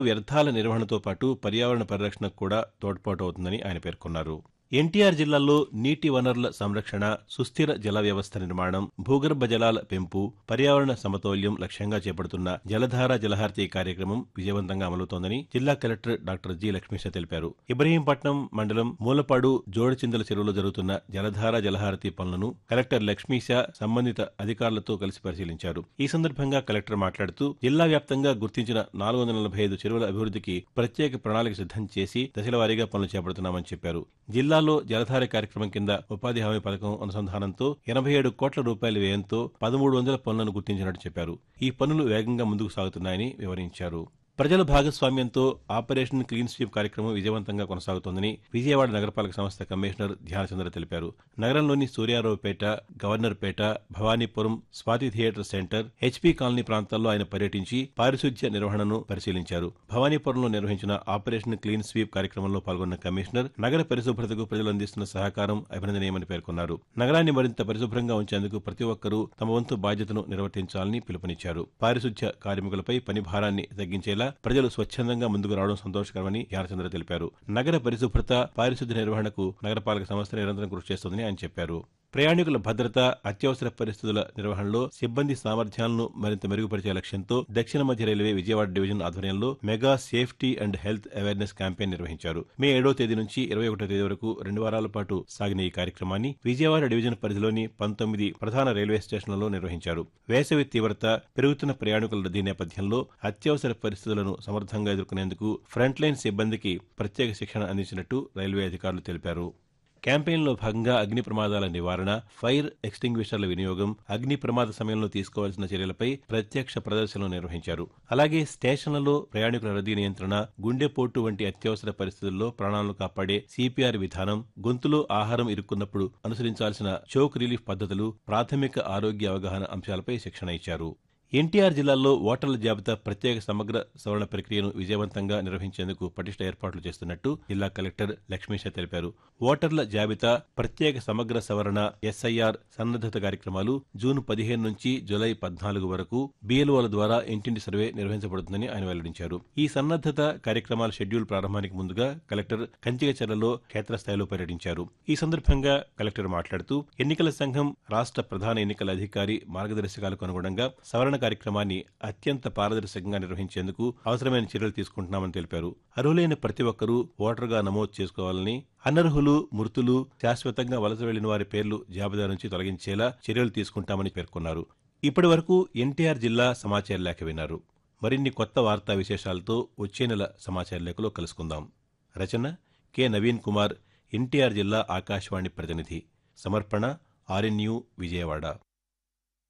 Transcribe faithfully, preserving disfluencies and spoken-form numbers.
వ్యర్థాల నిర్వహణతో పాటు పర్యావరణ పరిరక్షణకు కూడా తోడ్పాటు అవుతుందని ఆయన పేర్కొన్నారు. ఎన్టీఆర్ జిల్లాలో నీటి వనరుల సంరక్షణ, సుస్థిర జల వ్యవస్థ నిర్మాణం, భూగర్భ జలాల పెంపు, పర్యావరణ సమతౌల్యం లక్ష్యంగా చేపడుతున్న జలధార జలహారతి కార్యక్రమం విజయవంతంగా అమలవుతోందని జిల్లా కలెక్టర్ డాక్టర్ జి లక్ష్మీశ తెలిపారు. ఇబ్రహీంపట్నం మండలం మూలపాడు జోడుచింతల చెరువులో జరుగుతున్న జలధార జలహారతి పనులను కలెక్టర్ లక్ష్మీశ సంబంధిత అధికారులతో కలిసి పరిశీలించారు. ఈ సందర్భంగా కలెక్టర్ మాట్లాడుతూ జిల్లా వ్యాప్తంగా గుర్తించిన నాలుగు వందల నలభై ఐదు చెరువుల అభివృద్ధికి ప్రత్యేక ప్రణాళిక సిద్దం చేసి దశల వారీగా పనులు చేపడుతున్నామని చెప్పారు. జిల్లాలో జలధార కార్యక్రమం కింద ఉపాధి హామీ పథకం అనుసంధానంతో ఎనభై ఏడు కోట్ల రూపాయల వ్యయంతో పదమూడు వందల పనులను గుర్తించినట్టు చెప్పారు. ఈ పనులు వేగంగా ముందుకు సాగుతున్నాయని వివరించారు. ప్రజల భాగస్వామ్యంతో ఆపరేషన్ క్లీన్ స్వీప్ కార్యక్రమం విజయవంతంగా కొనసాగుతోందని విజయవాడ నగరపాలక సంస్థ కమిషనర్ ధ్యానచంద్ర తెలిపారు. నగరంలోని Suryaraopeta, Governorpet, Bhavanipuram, Swathi theatre centre, HP colony ప్రాంతాల్లో ఆయన పర్యటించి పారిశుధ్య నిర్వహణను పరిశీలించారు. భవానీపురంలో నిర్వహించిన ఆపరేషన్ క్లీన్ స్వీప్ కార్యక్రమంలో పాల్గొన్న కమిషనర్ నగర పరిశుభ్రతకు ప్రజలు అందిస్తున్న సహకారం అభినందనీయమని పేర్కొన్నారు. నగరాన్ని మరింత పరిశుభ్రంగా ఉంచేందుకు ప్రతి ఒక్కరూ తమ వంతు బాధ్యతను నిర్వర్తించాలని పిలుపునిచ్చారు. పారిశుధ్య కార్మికులపై పని భారాన్ని తగ్గించేలా ప్రజలు స్వచ్ఛందంగా ముందుకు రావడం సంతోషకరమని ధ్యానచంద్ర తెలిపారు. నగర పరిశుభ్రత, పారిశుధ్య నిర్వహణకు నగరపాలక సంస్థ నిరంతరం కృషి చేస్తోందని ఆయన చెప్పారు. ప్రయాణికుల భద్రత, అత్యవసర పరిస్థితుల నిర్వహణలో సిబ్బంది సామర్థ్యాలను మరింత మెరుగుపరిచే లక్ష్యంతో దక్షిణ మధ్య రైల్వే విజయవాడ డివిజన్ ఆధ్వర్యంలో mega safety and health awareness campaign నిర్వహించారు. మే ఏడో తేదీ నుంచి ఇరవై ఒకటో తేదీ వరకు రెండు వారాల పాటు సాగిన ఈ కార్యక్రమాన్ని విజయవాడ డివిజన్ పరిధిలోని పంతొమ్మిది ప్రధాన రైల్వే స్టేషన్లలో నిర్వహించారు. వేసవి తీవ్రత, పెరుగుతున్న ప్రయాణికుల రద్దీ నేపథ్యంలో అత్యవసర పరిస్థితులను సమర్థంగా ఎదుర్కొనేందుకు ఫ్రంట్ లైన్ సిబ్బందికి ప్రత్యేక శిక్షణ అందించినట్టు రైల్వే అధికారులు తెలిపారు. క్యాంపెయిన్లో భాగంగా అగ్ని ప్రమాదాల నివారణ, ఫైర్ ఎక్స్టింగ్విషర్ల వినియోగం, అగ్ని ప్రమాద సమయంలో తీసుకోవాల్సిన చర్యలపై ప్రత్యక్ష ప్రదర్శనలు నిర్వహించారు. అలాగే స్టేషన్లలో ప్రయాణికుల రద్దీ నియంత్రణ, గుండెపోటు వంటి అత్యవసర పరిస్థితుల్లో ప్రాణాలను కాపాడే సీపీఆర్ విధానం, గొంతులో ఆహారం ఇరుక్కున్నప్పుడు అనుసరించాల్సిన చోక్ రిలీఫ్ పద్ధతులు, ప్రాథమిక ఆరోగ్య అవగాహన అంశాలపై శిక్షణ ఇచ్చారు. ఎన్టీఆర్ జిల్లాలో ఓటర్ల జాబితా ప్రత్యేక సమగ్ర సవరణ ప్రక్రియను విజయవంతంగా నిర్వహించేందుకు పటిష్ట ఏర్పాట్లు చేస్తున్నట్టు జిల్లా కలెక్టర్ లక్ష్మీశ తెలిపారు. ఓటర్ల జాబితా ప్రత్యేక సమగ్ర సవరణ ఎస్ఐఆర్ సన్నద్దత కార్యక్రమాలు జూన్ పదిహేను నుంచి జూలై పద్నాలుగు వరకు బీఎల్ఓల ద్వారా ఇంటింటి సర్వే నిర్వహించబడుతుందని ఆయన వెల్లడించారు. ఈ సన్నద్దత కార్యక్రమాల షెడ్యూల్ ప్రారంభానికి ముందుగా కలెక్టర్ కంచికచర్లలో క్షేత్రస్థాయిలో పర్యటించారు. ఈ సందర్భంగా కలెక్టర్ మాట్లాడుతూ ఎన్నికల సంఘం, రాష్ట్ర ప్రధాన ఎన్నికల అధికారి మార్గదర్శకాలకు అనుగుణంగా సవరణ కార్యక్రమాన్ని అత్యంత పారదర్శకంగా నిర్వహించేందుకు అవసరమైన చర్యలు తీసుకుంటున్నామని తెలిపారు. అర్హులైన ప్రతి ఒక్కరూ ఓటరుగా నమోదు చేసుకోవాలని, అనర్హులు, మృతులు, శాశ్వతంగా వలస వెళ్లిన వారి పేర్లు జాబితా నుంచి తొలగించేలా చర్యలు తీసుకుంటామని పేర్కొన్నారు. ఇప్పటి వరకు ఎన్టీఆర్ జిల్లా సమాచార లేఖ విన్నారు. మరిన్ని కొత్త వార్తా విశేషాలతో వచ్చే నెల సమాచార లేఖలో కలుసుకుందాం. రచన కె నవీన్ కుమార్, ఎన్టీఆర్ జిల్లా ఆకాశవాణి ప్రతినిధి. సమర్పణ ఆర్ఎన్యు విజయవాడ.